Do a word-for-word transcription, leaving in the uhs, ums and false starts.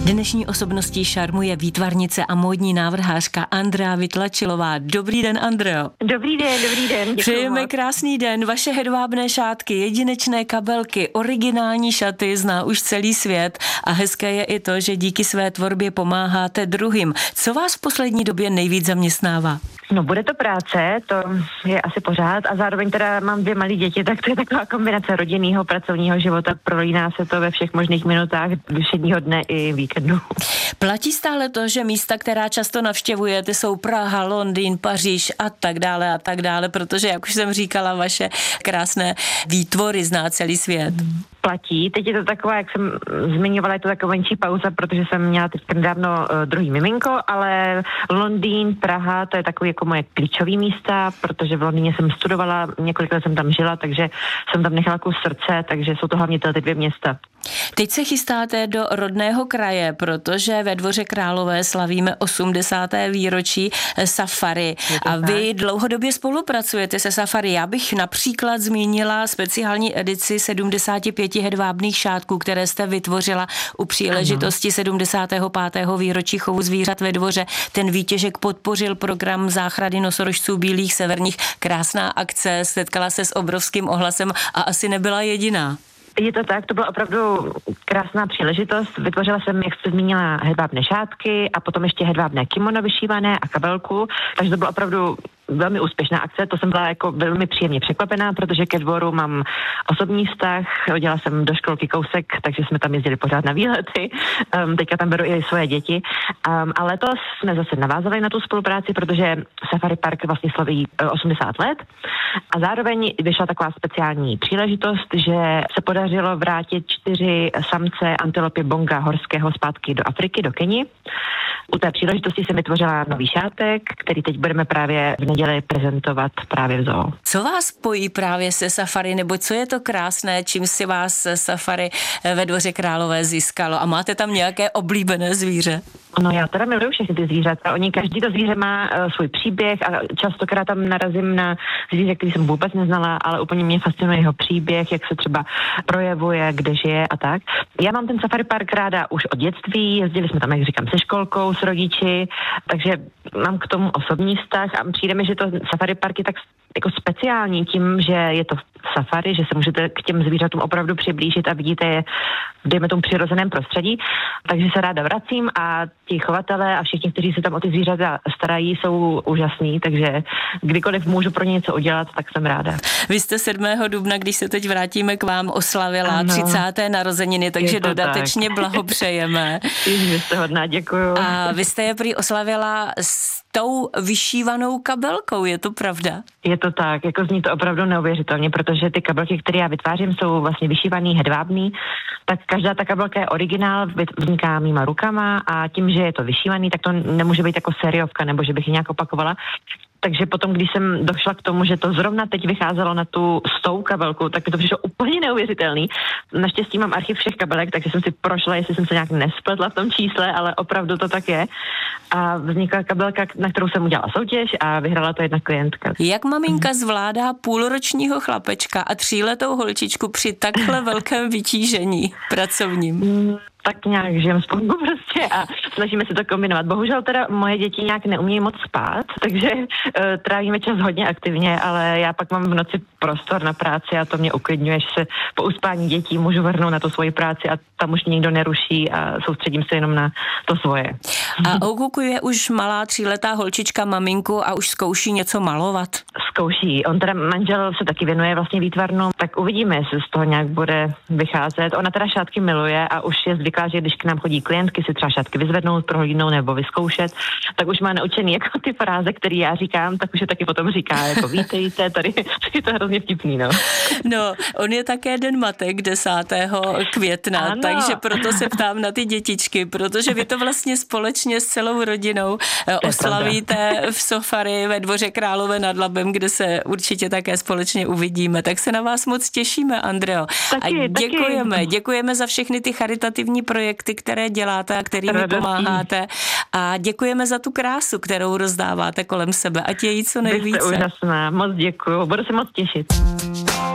Dnešní osobností šarmuje výtvarnice a módní návrhářka Andrea Vytlačilová. Dobrý den, Andreo. Dobrý den, dobrý den. Přejeme moc. Krásný den. Vaše hedvábné šátky, jedinečné kabelky, originální šaty zná už celý svět a hezké je i to, že díky své tvorbě pomáháte druhým. Co vás v poslední době nejvíc zaměstnává? No, bude to práce, to je asi pořád a zároveň teda mám dvě malé děti, tak to je taková kombinace rodinného, pracovního života, prolíná se to ve všech možných minutách všedního dne i víkendu. Platí stále to, že místa, která často navštěvujete, jsou Praha, Londýn, Paříž a tak dále a tak dále, protože, jak už jsem říkala, vaše krásné výtvory zná celý svět. Platí. Teď je to taková, jak jsem zmiňovala, je to taková menší pauza, protože jsem měla teď nedávno uh, druhý miminko, ale Londýn, Praha, to je takový jako moje klíčové místa, protože v Londýně jsem studovala, několik let jsem tam žila, takže jsem tam nechala kus srdce, takže jsou to hlavně ty dvě města. Teď se chystáte do rodného kraje, protože ve Dvoře Králové slavíme osmdesáté výročí Safari a vy dlouhodobě spolupracujete se Safari. Já bych například zmínila speciální edici sedmdesáti pěti hedvábných šátků, které jste vytvořila u příležitosti sedmdesátého pátého výročí chovu zvířat ve Dvoře. Ten výtěžek podpořil program záchrany nosorožců bílých severních. Krásná akce, setkala se s obrovským ohlasem a asi nebyla jediná. Je to tak, to byla opravdu krásná příležitost. Vytvořila jsem, jak jste zmínila, hedvábné šátky a potom ještě hedvábné kimono vyšívané a kabelku, takže to byla opravdu velmi úspěšná akce, to jsem byla jako velmi příjemně překvapená, protože ke dvoru mám osobní vztah, chodila jsem do školky kousek, takže jsme tam jezdili pořád na výlety, um, teďka tam beru i svoje děti. Um, a letos jsme zase navázali na tu spolupráci, protože Safari Park vlastně slaví uh, osmdesát let a zároveň vyšla taková speciální příležitost, že se podařilo vrátit čtyři samce antilopy bonga horského zpátky do Afriky, do Keni. U té příležitosti jsem vytvořila nový šátek, který teď budeme právě v neděli prezentovat právě v zoo. Co vás spojí právě se Safari, nebo co je to krásné, čím si vás Safari ve Dvoře Králové získalo? A máte tam nějaké oblíbené zvíře? No, já teda miluju všechny ty zvířata. Oni, každý to zvíře má uh, svůj příběh a častokrát tam narazím na zvíře, který jsem vůbec neznala, ale úplně mě fascinuje jeho příběh, jak se třeba projevuje, kde žije a tak. Já mám ten Safari Park ráda už od dětství, jezdili jsme tam, jak říkám, se školkou, s rodiči, takže mám k tomu osobní vztah a přijde mi, že to Safari Park je tak jako speciální tím, že je to safari, že se můžete k těm zvířatům opravdu přiblížit a vidíte je v, dejme tomu, přirozeném prostředí. Takže se ráda vracím a ti chovatelé a všichni, kteří se tam o ty zvířata starají, jsou úžasní, takže kdykoliv můžu pro ně něco udělat, tak jsem ráda. Vy jste sedmého dubna, když se teď vrátíme k vám, oslavila ano, třicáté narozeniny, takže dodatečně tak. Blahopřejeme. Vy jste hodná, děkuju. A vy jste je prý oslavila s tou vyšívanou kabelkou, je to pravda? Je to tak, jako zní to opravdu neuvěřitelně, protože ty kabelky, které já vytvářím, jsou vlastně vyšívaný, hedvábný, tak každá ta kabelka je originál, vzniká mýma rukama a tím, že je to vyšívaný, tak to nemůže být jako sériovka, nebo že bych ji nějak opakovala. Takže potom, když jsem došla k tomu, že to zrovna teď vycházelo na tu s tou kabelku, tak to přišlo úplně neuvěřitelný. Naštěstí mám archiv všech kabelek, takže jsem si prošla, jestli jsem se nějak nespletla v tom čísle, ale opravdu to tak je. A vznikla kabelka, na kterou jsem udělala soutěž a vyhrála to jedna klientka. Jak maminka zvládá půlročního chlapečka a tříletou holčičku při takhle velkém vytížení pracovním? Tak nějak žijem spolu prostě a snažíme se to kombinovat. Bohužel teda moje děti nějak neumějí moc spát, takže uh, trávíme čas hodně aktivně, ale já pak mám v noci prostor na práci a to mě uklidňuje, že se po uspání dětí můžu vrhnout na tu svoji práci a tam už nikdo neruší a soustředím se jenom na to svoje. A oukukuje už malá tříletá holčička maminku a už zkouší něco malovat? Zkouší. On teda manžel se taky věnuje vlastně výtvarnou, tak uvidíme, jestli z toho nějak bude vycházet. Ona teda šátky miluje a už je zvyklá, že když k nám chodí klientky si třeba šátky vyzvednout, prohlídnout nebo vyzkoušet, tak už má naučený jako ty fráze, které já říkám, tak už je taky potom říká, jako vítejte, tady je to hrozně vtipný, no. No, on je také den matek desátého května, ano. Takže proto se ptám na ty dětičky, protože vy to vlastně společně s celou rodinou oslavíte v Safari ve Dvoře Králové nad Labem, kde se určitě také společně uvidíme. Tak se na vás moc těšíme, Andreo. Taky, a děkujeme, taky. děkujeme za všechny ty charitativní projekty, které děláte a kterými Radostí. pomáháte. A děkujeme za tu krásu, kterou rozdáváte kolem sebe. Ať je jí co nejvíce. Vy jste úžasná, moc děkuju, budu se moc těšit.